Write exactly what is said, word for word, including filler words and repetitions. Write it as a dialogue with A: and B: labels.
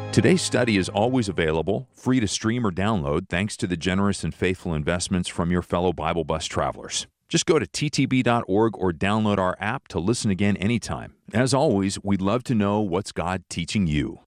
A: Today's study is always available, free to stream or download, thanks to the generous and faithful investments from your fellow Bible Bus travelers. Just go to t t b dot org or download our app to listen again anytime. As always, we'd love to know what's God teaching you.